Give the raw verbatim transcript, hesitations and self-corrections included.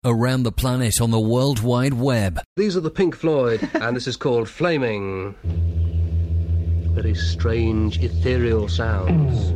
around the planet on the World Wide Web. These are the Pink Floyd, and this is called Flaming. Very strange, ethereal sounds.